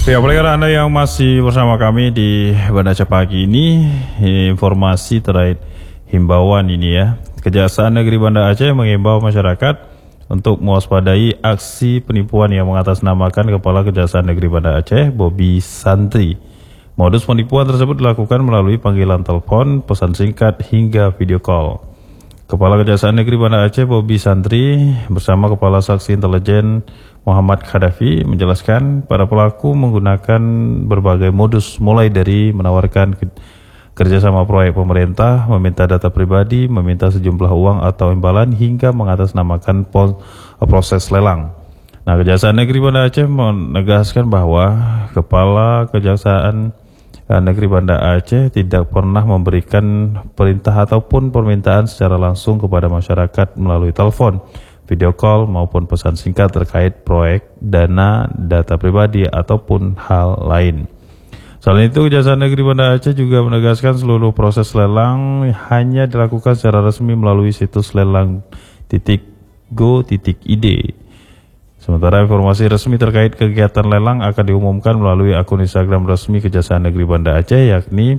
Ya, bagi Anda yang masih bersama kami di Banda Aceh pagi ini, informasi terkait himbauan ini ya. Kejaksaan Negeri Banda Aceh mengimbau masyarakat untuk mewaspadai aksi penipuan yang mengatasnamakan Kepala Kejaksaan Negeri Banda Aceh, Bobby Santri. Modus penipuan tersebut dilakukan melalui panggilan telepon, pesan singkat, hingga video call. Kepala Kejaksaan Negeri Banda Aceh, Bobby Santri, bersama Kepala Saksi Intelijen Muhammad Khadafi menjelaskan para pelaku menggunakan berbagai modus, mulai dari menawarkan kerjasama proyek pemerintah, meminta data pribadi, meminta sejumlah uang atau imbalan, hingga mengatasnamakan proses lelang. Nah, Kejaksaan Negeri Banda Aceh menegaskan bahwa Kepala Kejaksaan Negeri Banda Aceh tidak pernah memberikan perintah ataupun permintaan secara langsung kepada masyarakat melalui telepon, video call maupun pesan singkat terkait proyek, dana, data pribadi ataupun hal lain. Selain itu, Kejaksaan Negeri Banda Aceh juga menegaskan seluruh proses lelang hanya dilakukan secara resmi melalui situs lelang.go.id. Sementara informasi resmi terkait kegiatan lelang akan diumumkan melalui akun Instagram resmi Kejaksaan Negeri Banda Aceh, yakni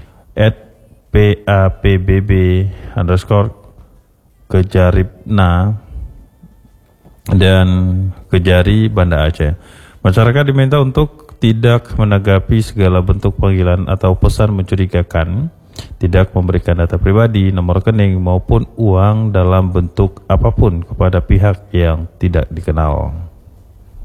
@PAPBB_Kejaribna dan Kejari Banda Aceh. Masyarakat diminta untuk tidak menanggapi segala bentuk panggilan atau pesan mencurigakan, tidak memberikan data pribadi, nomor rekening maupun uang dalam bentuk apapun kepada pihak yang tidak dikenal.